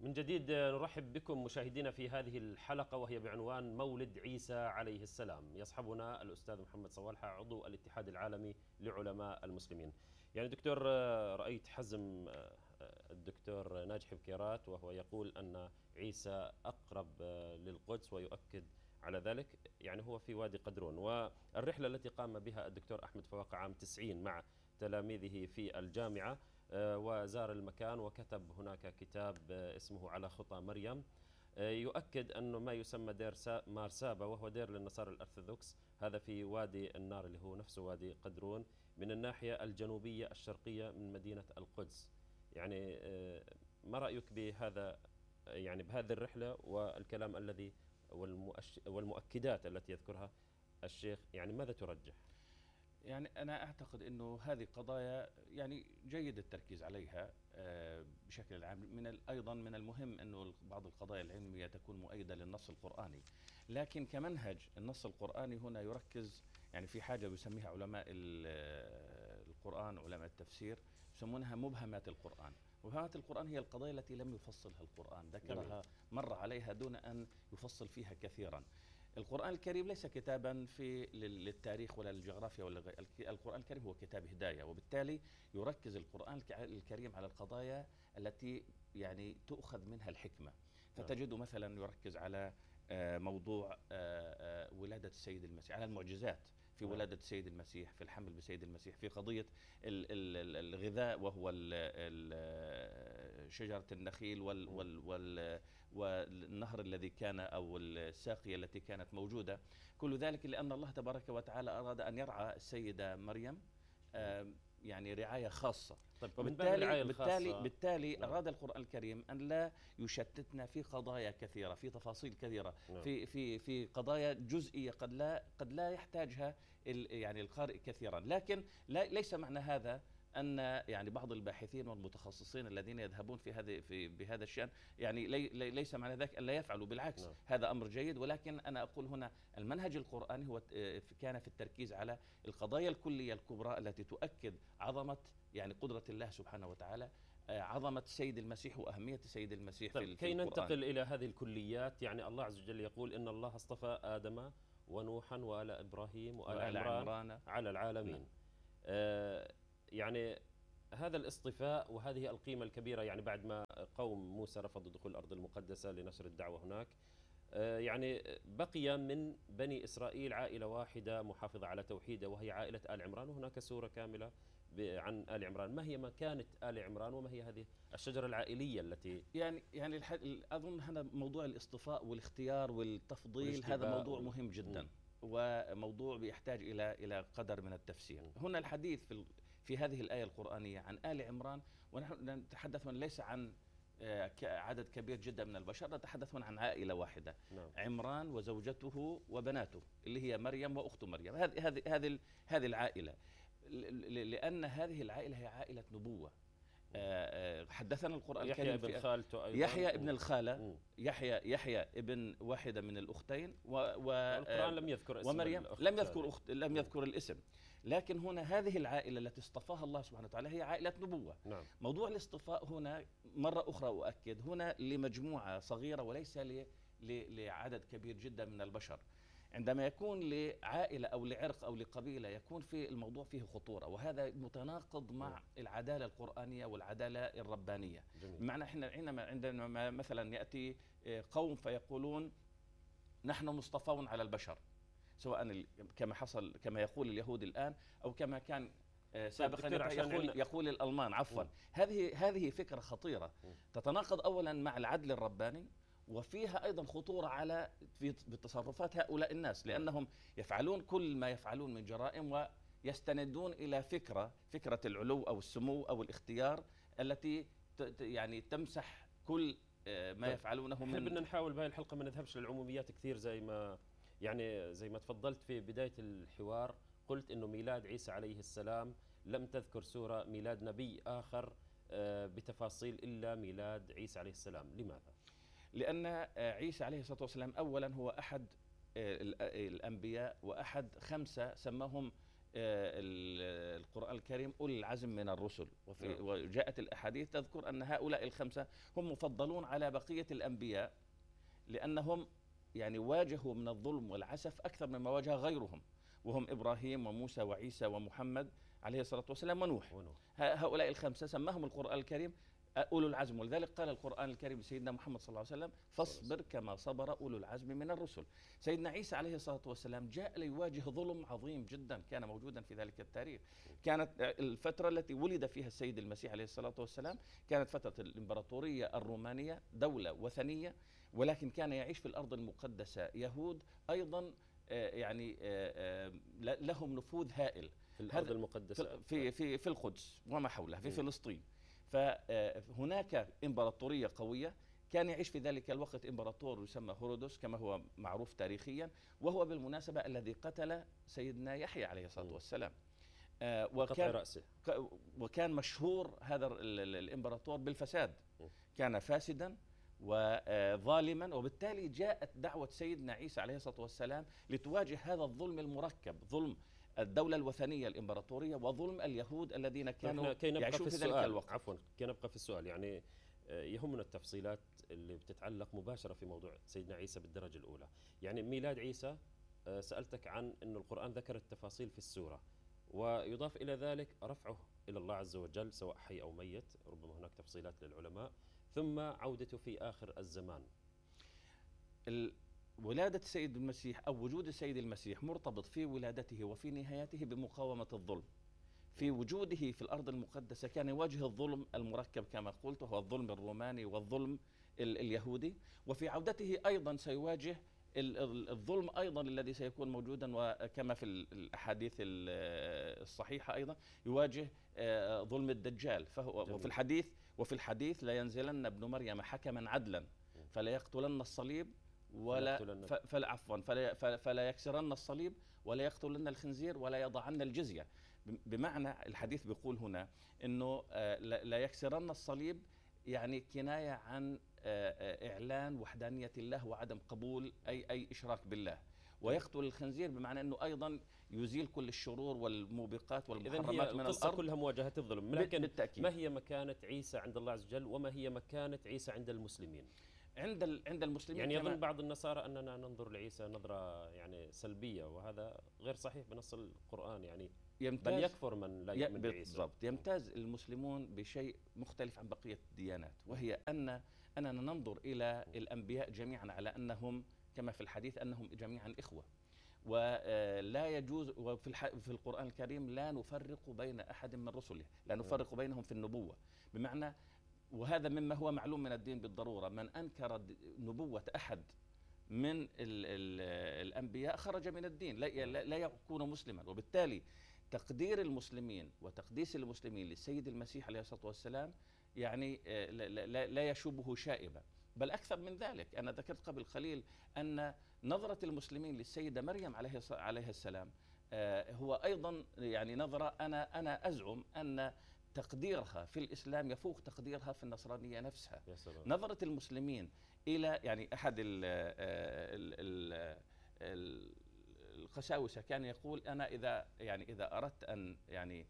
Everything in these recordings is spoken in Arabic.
من جديد نرحب بكم مشاهدينا في هذه الحلقة وهي بعنوان مولد عيسى عليه السلام. يصحبنا الأستاذ محمد صوالحة عضو الاتحاد العالمي لعلماء المسلمين. يعني دكتور، رأيت حزم الدكتور ناجح بكيرات وهو يقول أن عيسى أقرب للقدس ويؤكد على ذلك. يعني هو في وادي قدرون، والرحلة التي قام بها الدكتور أحمد فواقع عام 90 مع تلاميذه في الجامعة، وزار المكان وكتب هناك كتاب اسمه على خطى مريم، يؤكد أنه ما يسمى دير مارسابا، وهو دير للنصارى الأرثوذكس، هذا في وادي النار اللي هو نفسه وادي قدرون من الناحية الجنوبية الشرقية من مدينة القدس. يعني ما رأيك بهذا، يعني بهذه الرحلة والكلام الذي والمؤكدات التي يذكرها الشيخ؟ يعني ماذا ترجح؟ يعني أنا أعتقد أنه هذه قضايا يعني جيد التركيز عليها بشكل عام. أيضا من المهم أنه بعض القضايا العلمية تكون مؤيدة للنص القرآني، لكن كمنهج النص القرآني هنا يركز يعني في حاجة بيسميها علماء القرآن، علماء التفسير يسمونها مبهمات القرآن. مبهمات القرآن هي القضايا التي لم يفصلها القرآن، ذكرها مر عليها دون أن يفصل فيها كثيرا. القرآن الكريم ليس كتابا للتاريخ ولا للجغرافيا ولا القرآن الكريم هو كتاب هداية، وبالتالي يركز القرآن الكريم على القضايا التي يعني تؤخذ منها الحكمة. فتجد مثلا يركز على موضوع ولادة السيد المسيح، على المعجزات في ولادة السيد المسيح، في الحمل بسيد المسيح، في قضية الغذاء وهو شجرة النخيل والنهر الذي كان أو الساقية التي كانت موجودة. كل ذلك لأن الله تبارك وتعالى أراد أن يرعى السيدة مريم يعني رعاية خاصة. طيب، بالتالي أراد القرآن الكريم أن لا يشتتنا في قضايا كثيرة، في تفاصيل كثيرة، في قضايا جزئية قد لا يحتاجها يعني القارئ كثيرا. لكن ليس معنى هذا أن يعني بعض الباحثين والمتخصصين الذين يذهبون بهذا الشأن يعني ليس معنى ذلك أن لا يفعلوا، بالعكس هذا أمر جيد. ولكن أنا أقول هنا المنهج القرآني هو كان في التركيز على القضايا الكلية الكبرى التي تؤكد عظمة يعني قدرة الله سبحانه وتعالى، عظمة السيد المسيح وأهمية السيد المسيح طيب، كي ننتقل إلى هذه الكليات، يعني الله عز وجل يقول إن الله اصطفى آدم ونوحا وآل إبراهيم وآل عمران على العالمين. يعني هذا الاصطفاء وهذه القيمة الكبيرة، يعني بعد ما قوم موسى رفضوا دخول الأرض المقدسة لنشر الدعوة هناك، يعني بقي من بني إسرائيل عائلة واحدة محافظة على توحيده وهي عائلة آل عمران، وهناك سورة كاملة عن آل عمران. ما هي مكانة آل عمران وما هي هذه الشجرة العائلية التي يعني أظن هذا موضوع الاصطفاء والاختيار والتفضيل، هذا موضوع مهم جدا وموضوع بيحتاج إلى قدر من التفسير. هنا الحديث في هذه الآية القرآنية عن آل عمران، ونحن نتحدث ليس عن عدد كبير جدا من البشر، نتحدث عن عائلة واحدة. عمران وزوجته وبناته اللي هي مريم وأخت مريم، هذه العائلة، لأن هذه العائلة هي عائلة نبوة. حدثنا القرآن الكريم ابن خالته أيضا، يحيى ابن الخالة، يحيى ابن واحدة من الأختين، والقرآن لم يذكر اسم ومريم لم يذكر الاسم. لكن هنا هذه العائلة التي اصطفاها الله سبحانه وتعالى هي عائلة نبوة. موضوع الاصطفاء هنا مرة أخرى أؤكد هنا لمجموعة صغيرة وليس لعدد كبير جدا من البشر. عندما يكون لعائلة أو لعرق أو لقبيلة يكون في الموضوع فيه خطورة، وهذا متناقض مع العدالة القرآنية والعدالة الربانية. بمعنى عندما مثلا يأتي قوم فيقولون نحن مصطفون على البشر، سواء كما حصل كما يقول اليهود الآن أو كما كان سابقا يقول الألمان عفوا. هذه فكرة خطيرة تتناقض أولا مع العدل الرباني، وفيها أيضا خطورة على في تصرفات هؤلاء الناس، لأنهم يفعلون كل ما يفعلون من جرائم ويستندون إلى فكرة العلو أو السمو أو الاختيار التي يعني تمسح كل ما يفعلونه. احنا بدنا نحاول بهاي الحلقة ما نذهبش للعموميات كثير، زي ما تفضلت في بداية الحوار، قلت إنه ميلاد عيسى عليه السلام لم تذكر سورة ميلاد نبي آخر بتفاصيل إلا ميلاد عيسى عليه السلام. لماذا؟ لأن عيسى عليه الصلاة والسلام أولا هو أحد الأنبياء وأحد 5 سماهم القرآن الكريم أولي العزم من الرسل، وجاءت الأحاديث تذكر أن هؤلاء الخمسة هم مفضلون على بقية الأنبياء، لأنهم يعني واجهوا من الظلم والعسف أكثر مما واجه غيرهم، وهم إبراهيم وموسى وعيسى ومحمد عليه الصلاة والسلام ونوح. هؤلاء الخمسة سماهم القرآن الكريم أولو العزم، ولذلك قال القرآن الكريم لسيدنا محمد صلى الله عليه وسلم: فاصبر كما صبر أولو العزم من الرسل. سيدنا عيسى عليه الصلاة والسلام جاء ليواجه ظلم عظيم جدا كان موجودا في ذلك التاريخ. كانت الفترة التي ولد فيها السيد المسيح عليه الصلاة والسلام كانت فترة الإمبراطورية الرومانية، دولة وثنية، ولكن كان يعيش في الأرض المقدسة يهود أيضا يعني لهم نفوذ هائل في الأرض المقدسة، في القدس وما حولها، في فلسطين. فهناك إمبراطورية قوية. كان يعيش في ذلك الوقت إمبراطور يسمى هيرودوس كما هو معروف تاريخيا، وهو بالمناسبة الذي قتل سيدنا يحيى عليه الصلاة والسلام. وكان مشهور هذا الإمبراطور بالفساد، كان فاسدا وظالما، وبالتالي جاءت دعوة سيدنا عيسى عليه الصلاة والسلام لتواجه هذا الظلم المركب، ظلم الدولة الوثنية الإمبراطورية وظلم اليهود الذين كانوا يعيشون في ذلك الوقت. عفوا، كي نبقى في السؤال، يعني يهمنا التفصيلات اللي بتتعلق مباشرة في موضوع سيدنا عيسى بالدرجة الأولى. يعني ميلاد عيسى، سألتك عن أن القرآن ذكر التفاصيل في السورة، ويضاف إلى ذلك رفعه إلى الله عز وجل سواء حي أو ميت، ربما هناك تفصيلات للعلماء، ثم عودته في آخر الزمان. ولادة السيد المسيح أو وجود السيد المسيح مرتبط في ولادته وفي نهايته بمقاومة الظلم. في وجوده في الأرض المقدسة كان يواجه الظلم المركب كما قلت، وهو الظلم الروماني والظلم اليهودي، وفي عودته أيضا سيواجه الظلم أيضا الذي سيكون موجودا، وكما في الأحاديث الصحيحة أيضا يواجه ظلم الدجال. فهو وفي الحديث لا ينزلن ابن مريم حكما عدلا فلا يقتلن الصليب فلا يكسرن الصليب ولا يقتلن الخنزير ولا يضعن الجزية. بمعنى الحديث بيقول هنا انه لا يكسرن الصليب، يعني كناية عن إعلان وحدانية الله وعدم قبول أي إشراك بالله. ويقتل الخنزير بمعنى أنه أيضا يزيل كل الشرور والموبقات والمحرمات من الأرض. كلها مواجهة الظلم. لكن بالتأكيد. ما هي مكانة عيسى عند الله عز وجل، وما هي مكانة عيسى عند المسلمين؟ عند المسلمين يعني يظن بعض النصارى أننا ننظر لعيسى نظرة يعني سلبية، وهذا غير صحيح بنص القرآن. يعني بل يكفر من لا يؤمن بعيسى. بالضبط. يمتاز المسلمون بشيء مختلف عن بقية الديانات، وهي أننا ننظر إلى الأنبياء جميعا على أنهم كما في الحديث أنهم جميعا إخوة، ولا يجوز. في القرآن الكريم لا نفرق بين أحد من رسله، لا نفرق بينهم في النبوة. بمعنى، وهذا مما هو معلوم من الدين بالضرورة، من أنكر نبوة أحد من الأنبياء خرج من الدين، لا يكون مسلما. وبالتالي تقدير المسلمين وتقديس المسلمين للسيد المسيح عليه الصلاة والسلام يعني لا يشوبه شائبة، بل أكثر من ذلك. أنا ذكرت قبل قليل أن نظرة المسلمين للسيدة مريم عليه السلام هو أيضا يعني نظرة أنا أزعم أن تقديرها في الإسلام يفوق تقديرها في النصرانية نفسها. نظرة المسلمين إلى يعني أحد القساوسة كان يقول: أنا إذا أردت أن يعني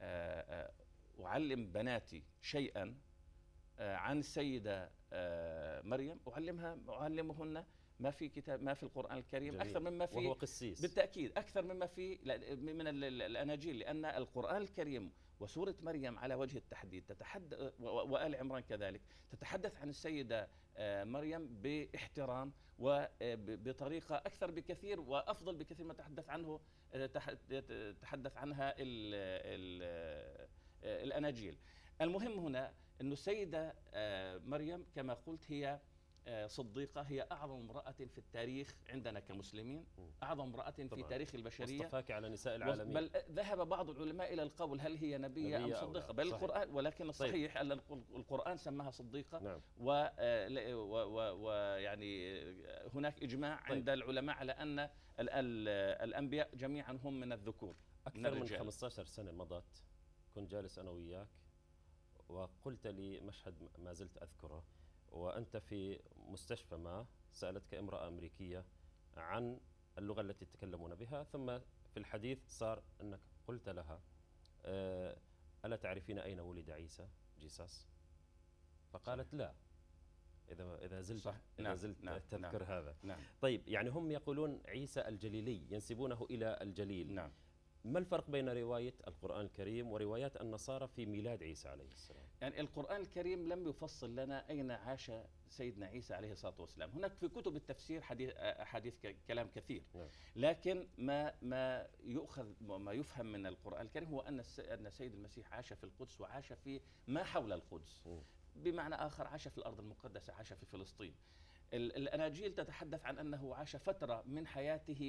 أعلم بناتي شيئا عن السيدة مريم أعلمهن ما في كتاب، ما في القرآن الكريم. جميل. أكثر مما في، وهو قسيس بالتأكيد أكثر مما في من الأناجيل، لأن القرآن الكريم وسورة مريم على وجه التحديد تتحدث، وآل عمران كذلك، تتحدث عن السيدة مريم باحترام وبطريقة أكثر بكثير وأفضل بكثير ما تحدث عنها الأناجيل. المهم هنا أن السيدة مريم كما قلت هي صديقة، هي أعظم امرأة في التاريخ عندنا كمسلمين، أعظم امرأة في تاريخ البشرية، واصطفاك على نساء العالمين. بل ذهب بعض العلماء إلى القول هل هي نبية أم صديقة، بل القرآن، ولكن الصحيح أن القرآن سماها صديقة. نعم. ويعني هناك إجماع عند العلماء على أن الأنبياء جميعا هم من الذكور. أكثر من 15 سنة مضت كنت جالس أنا وياك وقلت لي مشهد ما زلت أذكره، وأنت في مستشفى ما سألتك امرأة أمريكية عن اللغة التي يتكلمون بها، ثم في الحديث صار أنك قلت لها ألا تعرفين أين ولد عيسى جيساس؟ فقالت لا. إذا زلت صح. إذا زلت نعم. تذكر نعم. هذا. نعم. طيب يعني هم يقولون عيسى الجليلي، ينسبونه إلى الجليل. نعم. ما الفرق بين رواية القرآن الكريم وروايات النصارى في ميلاد عيسى عليه السلام؟ يعني القرآن الكريم لم يفصل لنا أين عاش سيدنا عيسى عليه الصلاة والسلام. هناك في كتب التفسير أحاديث كلام كثير. نعم. لكن ما يفهم من القرآن الكريم هو أن السيد المسيح عاش في القدس، وعاش في ما حول القدس. بمعنى آخر عاش في الأرض المقدسة، عاش في فلسطين. الأناجيل تتحدث عن أنه عاش فترة من حياته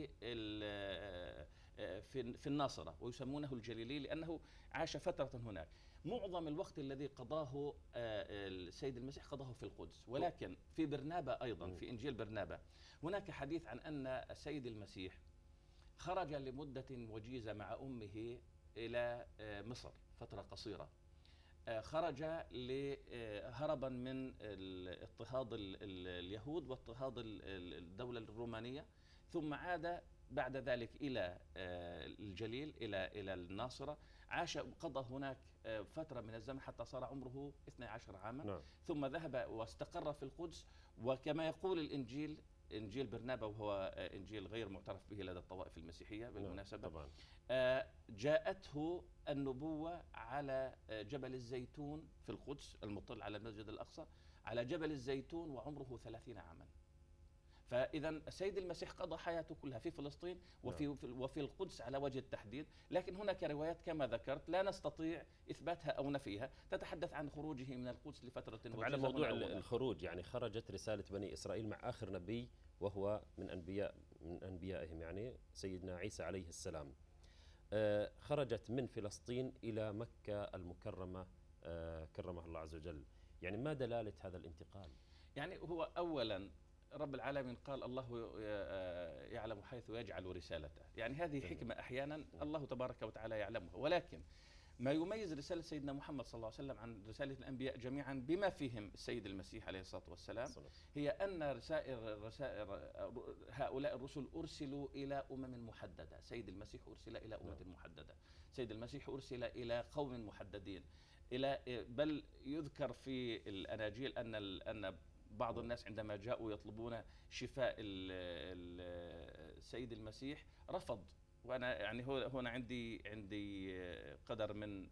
في الناصرة، ويسمونه الجليلي لأنه عاش فترة هناك. معظم الوقت الذي قضاه السيد المسيح قضاه في القدس، ولكن في برنابا أيضا، في إنجيل برنابا هناك حديث عن أن السيد المسيح خرج لمدة وجيزة مع أمه إلى مصر فترة قصيرة. خرج هربا من اضطهاد اليهود واضطهاد الدولة الرومانية، ثم عاد بعد ذلك إلى الجليل، إلى الناصرة. عاش قضى هناك فترة من الزمن حتى صار عمره 12 عاما. نعم. ثم ذهب واستقر في القدس. وكما يقول الإنجيل، إنجيل برنابا، وهو إنجيل غير معترف به لدى الطوائف المسيحية بالمناسبة، طبعا. جاءته النبوة على جبل الزيتون في القدس المطل على المسجد الأقصى، على جبل الزيتون وعمره 30 عاما. فإذا السيد المسيح قضى حياته كلها في فلسطين وفي القدس على وجه التحديد. لكن هناك روايات كما ذكرت لا نستطيع إثباتها أو نفيها، تتحدث عن خروجه من القدس لفترة وجيزة. على موضوع الخروج، يعني خرجت رسالة بني إسرائيل مع آخر نبي وهو من أنبيائهم، يعني سيدنا عيسى عليه السلام. خرجت من فلسطين إلى مكة المكرمة كرمها الله عز وجل. يعني ما دلالة هذا الانتقال؟ يعني هو أولا رب العالمين قال الله يعلم حيث يجعل رسالته. يعني هذه حكمة أحيانا الله تبارك وتعالى يعلمها. ولكن ما يميز رسالة سيدنا محمد صلى الله عليه وسلم عن رسالة الأنبياء جميعا بما فيهم السيد المسيح عليه الصلاة والسلام هي أن رسائل هؤلاء الرسل أرسلوا إلى أمم محددة. سيد المسيح أرسل إلى أمة محددة. سيد المسيح أرسل إلى قوم محددين، بل يذكر في الأناجيل أن بعض الناس عندما جاءوا يطلبون شفاء السيد المسيح رفض. وانا يعني هنا عندي قدر من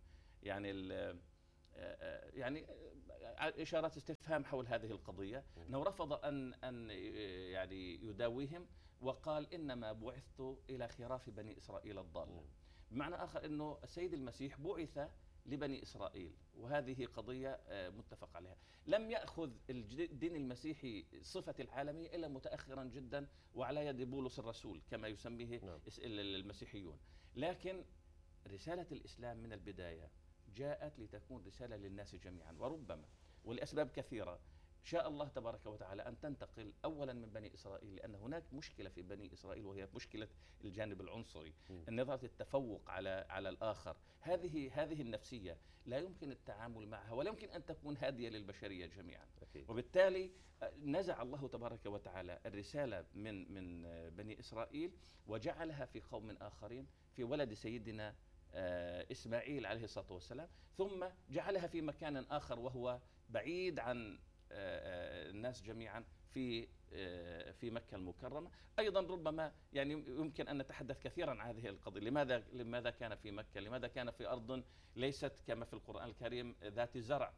يعني اشارات استفهام حول هذه القضيه، انه رفض ان يعني يداويهم، وقال انما بعثت الى خراف بني اسرائيل الضاله. بمعنى اخر انه السيد المسيح بعث لبني إسرائيل، وهذه قضية متفق عليها. لم يأخذ الدين المسيحي صفة العالمية إلا متأخرا جدا وعلى يد بولس الرسول كما يسميه المسيحيون. لكن رسالة الإسلام من البداية جاءت لتكون رسالة للناس جميعا، وربما ولأسباب كثيرة شاء الله تبارك وتعالى أن تنتقل أولا من بني إسرائيل، لأن هناك مشكلة في بني إسرائيل وهي مشكلة الجانب العنصري، النظرة التفوق على الآخر. هذه النفسية لا يمكن التعامل معها ولا يمكن أن تكون هادية للبشرية جميعا. وبالتالي نزع الله تبارك وتعالى الرسالة من بني إسرائيل وجعلها في قوم آخرين، في ولد سيدنا إسماعيل عليه الصلاة والسلام، ثم جعلها في مكان آخر وهو بعيد عن الناس جميعا في مكة المكرمة. أيضا ربما يعني يمكن أن نتحدث كثيرا عن هذه القضية. لماذا كان في مكة؟ لماذا كان في أرض ليست كما في القرآن الكريم ذات زرع،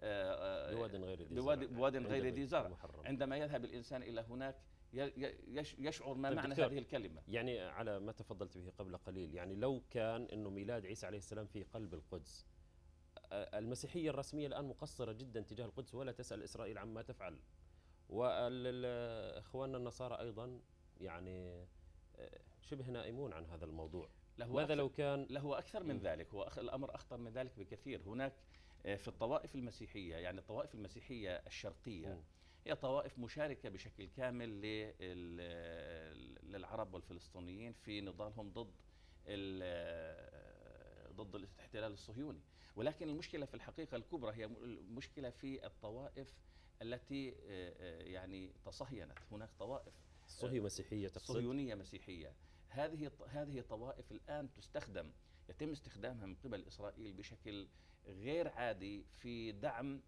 بواد غير ذي زرع؟ عندما يذهب الإنسان إلى هناك يشعر ما معنى هذه الكلمة. يعني على ما تفضلت به قبل قليل، يعني لو كان إنه ميلاد عيسى عليه السلام في قلب القدس، المسيحية الرسمية الآن مقصرة جدا تجاه القدس ولا تسأل إسرائيل عما تفعل، وإخواننا النصارى أيضا يعني شبه نائمون عن هذا الموضوع. ماذا لو كان له أكثر من ذلك؟ هو الأمر أخطر من ذلك بكثير. هناك في الطوائف المسيحية، يعني الطوائف المسيحية الشرقية هي طوائف مشاركة بشكل كامل للعرب والفلسطينيين في نضالهم ضد الاحتلال الصهيوني. ولكن المشكلة في الحقيقة الكبرى هي مشكلة في الطوائف التي يعني تصهينت. هناك طوائف صهيونية مسيحية، صهيونية مسيحية. هذه طوائف الآن يتم استخدامها من قبل إسرائيل بشكل غير عادي في دعم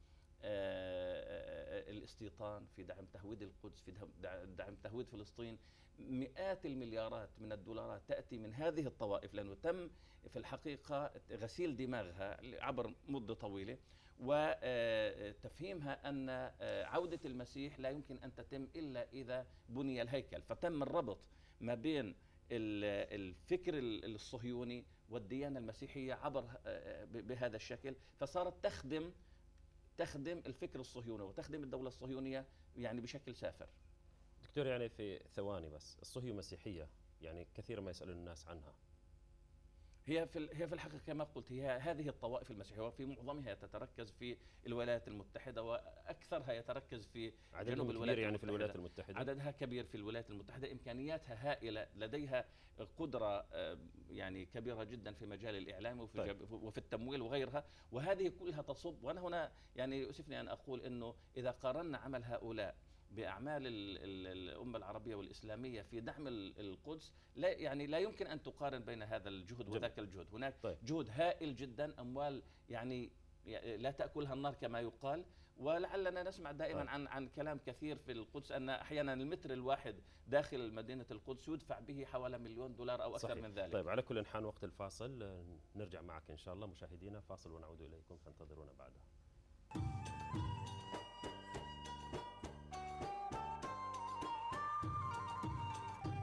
الاستيطان، في دعم تهويد القدس، في دعم تهويد فلسطين. مئات المليارات من الدولارات تأتي من هذه الطوائف، لأنه تم في الحقيقة غسيل دماغها عبر مدة طويلة، وتفهيمها أن عودة المسيح لا يمكن أن تتم إلا إذا بني الهيكل. فتم الربط ما بين الفكر الصهيوني والديانة المسيحية عبر بهذا الشكل، فصارت تخدم الفكر الصهيوني وتخدم الدولة الصهيونية يعني بشكل سافر. دكتور، يعني في ثواني بس، الصهيو مسيحية يعني كثير ما يسأل الناس عنها. هي في الحقيقة كما قلت، هي هذه الطوائف المسيحية، وفي معظمها تتركز في الولايات المتحدة، وأكثرها يتركز في جنوب الولايات يعني في الولايات المتحدة. عددها كبير في الولايات المتحدة، إمكانياتها هائلة، لديها قدرة يعني كبيرة جدا في مجال الإعلام وفي التمويل وغيرها، وهذه كلها تصب. وأنا هنا يعني يؤسفني أن أقول أنه إذا قارنا عمل هؤلاء بأعمال الأمة العربية والإسلامية في دعم القدس، لا يمكن أن تقارن بين هذا الجهد وذاك الجهد. هناك جهد هائل جدا، أموال يعني لا تأكلها النار كما يقال. ولعلنا نسمع دائما عن كلام كثير في القدس، أن أحيانا المتر الواحد داخل مدينة القدس يدفع به حوالي $1,000,000 أو أكثر من ذلك. طيب، على كل حال وقت الفاصل، نرجع معك إن شاء الله مشاهدينا، فاصل ونعود إليكم، فانتظرونا بعده.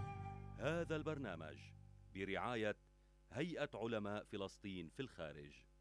هذا البرنامج برعاية هيئة علماء فلسطين في الخارج.